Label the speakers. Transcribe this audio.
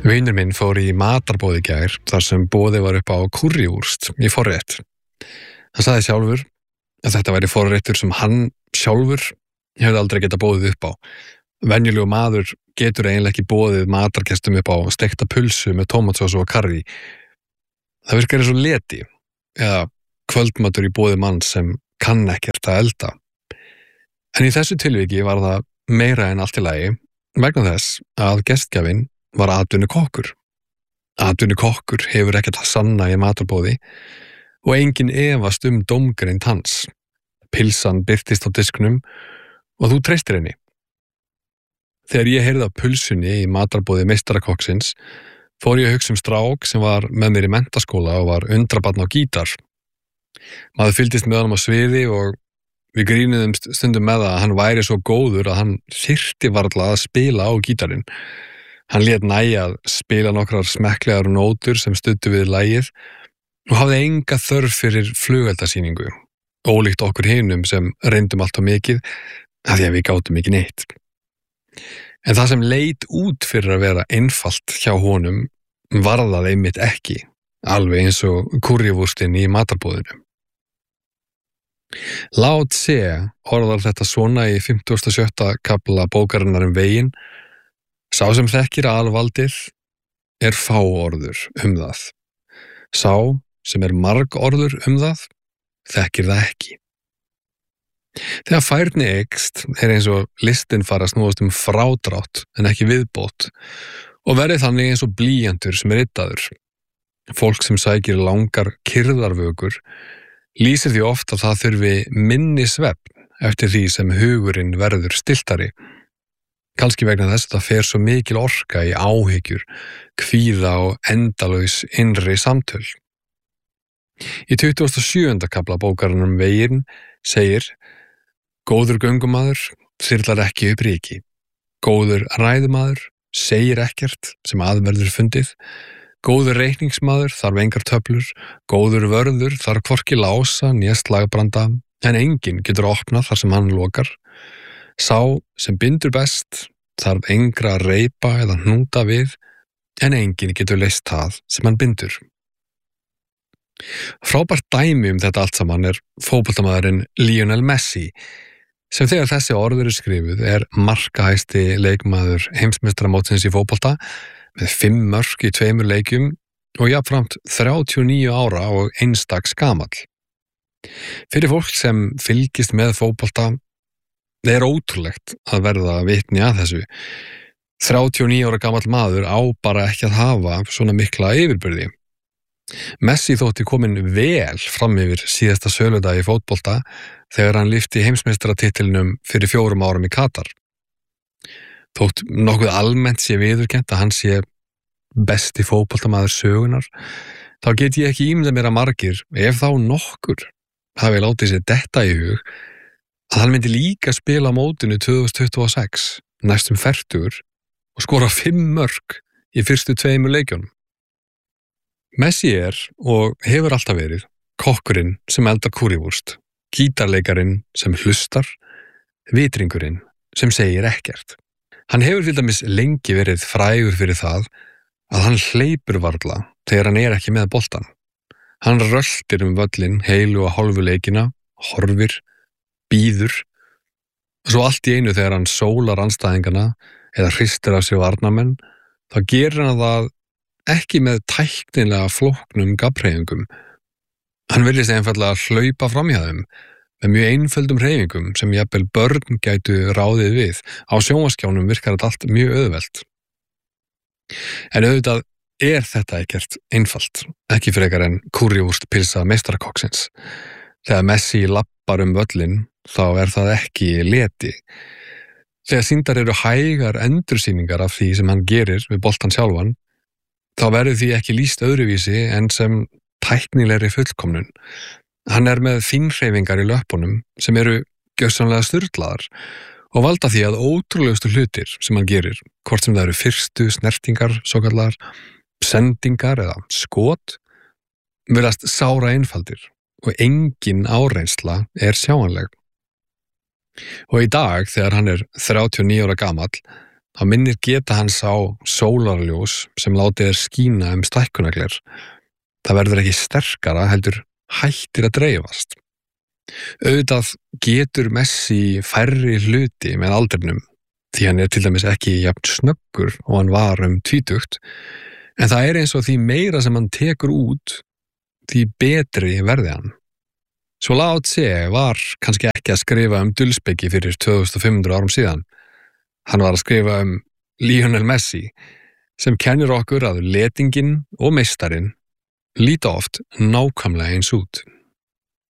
Speaker 1: Vinur minn fór í matarboð í gær þar sem boðið var upp á kúrriúrst í forrétt. Hann sagði sjálfur að þetta væri forréttur sem hann sjálfur hefði aldrei getað boðið upp á. Venjulegur maður getur eiginlega ekki boðið matargestum upp á steikta pulsu með tómatsósu og karrí. Það virkar eins og leti eða kvöldmatur í boði manns sem kann ekkert að elda. En í þessu tilviki var það meira en allt í lagi vegna þess að gestgjafinn var atvinnukokkur. Atvinnukokkur hefur ekkert að sanna í matarboði og enginn efast dómgreind hans. Pilsan birtist á disknum og þú treystir henni. Þegar ég heyrði af pulsunni í matarboði meistarakokksins fór ég að hugsa strák sem var með mér í menntaskóla og var undrabarn á gítar. Maður fylgdist með honum á sviði og við grínuðum stundum með að hann væri svo góður að hann þyrfti varla að spila á gítarinn. Hann lét nægja að spila nokkrar smekklegar nótur sem studdu við lagið og hafði enga þörf fyrir flugeldasýningu, ólíkt okkur hinum sem reyndum allt of mikið af því að við gátum ekki neitt. En það sem leit út fyrir að vera einfalt hjá honum var það einmitt ekki, alveg eins og kúrriúrstin í matarboðinu. Lao Tse orðar þetta svona í 57. kafla bókarinnar Veginn: sá sem þekkir alvaldið fáorður það. Sá sem margorður það þekkir það ekki. Þegar færni eykst eins og listin fara að snúast frádrátt en ekki viðbót og verði þannig eins og blýantur sem yddaður. Fólk sem sækir langar kyrrðarvökur lýsir því oft að það þurfi minni svefn eftir því sem hugurinn verður stiltari. Kannski vegna þess að það fer svo mikil orka í áhyggjur, kvíða og endalaus innri samtöl. Í 27. kafla bókarinnar Veginn segir: góður göngumaður þyrlar ekki upp ryki. Góður ræðumaður segir ekkert sem aðverður fundið. Góður reikningsmaður þarf engar töflur. Góður vörður þarf hvorki lása né slagbranda, en enginn getur opnað þar sem hann lokar. Sá sem bindur best þarf engra að reipa eða hnúta við, en enginn getur leyst það sem hann bindur. Frábært dæmi þetta allt saman fótboltamaðurinn Lionel Messi, sem þegar þessi orð skrifuð markahæsti leikmaður heimsmeistaramótsins í fótbolta með 5 mörk í 2 leikjum og jafnframt 39 ára og einstaks gamall. Fyrir fólk sem fylgist með fótbolta ótrúlegt að verða vitni að þessu. 39 ára gamall maður á bara ekki að hafa svona mikla yfirbyrði. Messi þótti kominn vel fram yfir síðasta söludag í fótbolta þegar hann lyfti heimsmeistaratitilnum fyrir 4 árum í Katar. Þótt nokkuð almennt sé viðurkennt að hann sé besti fótboltamaður sögunar, þá get ég ekki ímyndað mér að margir, ef þá nokkur, hafi látið sér detta í hug að hann myndi líka spila á mótinu 2026, næstum 40 og skora 5 mörk í fyrstu 2 leikjunum. Messi og hefur alltaf verið kokkurinn sem eldar kúrriúrst, gítarleikarinn sem hlustar, vitringurinn sem segir ekkert. Hann hefur til dæmis lengi verið frægur fyrir það að hann hleypur varla þegar hann ekki með boltann. Hann röltir völlinn heilu og hálfu leikina, horfir, bíður, og svo allt í einu þegar hann sólar andstæðingana eða hristir af sér varnarmenn, þá gerir hann það ekki með tæknilega flóknum gabbhreyfingum. Hann virðist einfaldlega hlaupa framhjá þeim með mjög einföldum hreyfingum sem jafnvel börn gætu ráðið við. Á sjónvarpsskjánum virkar þetta allt mjög auðvelt. En auðvitað þetta ekkert einfalt, ekki frekar en kúrriúrst pilsa meistarakokksins. Þegar Messi lappar völlinn, þá það ekki leti. Þegar sýndar eru hægar endursýningar af því sem hann gerir við boltan sjálfan, þá verður því ekki lýst öðruvísi en sem tæknilegri fullkomnun. Hann með fínhreyfingar í löppunum sem eru gjörsamlega sturlaðar og valda því að ótrúlegustu hlutir sem hann gerir, hvort sem það eru fyrstu snertingar, svokallar sendingar eða skot, virðast sára einfaldir og engin áreynsla sjáanleg. Og í dag, þegar hann 39 ára gamall, þá minnir geta hans á sólarljós sem látið skína stækkunargler. Það verður ekki sterkara, heldur hættir að dreifast. Auðvitað getur Messi færri hluti með aldrinum, því hann til dæmis ekki jafn snöggur og hann var 20, en það eins og því meira sem hann tekur út, því betri verði hann. Svo Lao Tse var kannski ekki að skrifa dulspeki fyrir 2500 árum síðan. Hann var að skrifa Lionel Messi, sem kennir okkur að letingin og meistarinn líta oft nákvæmlega eins út.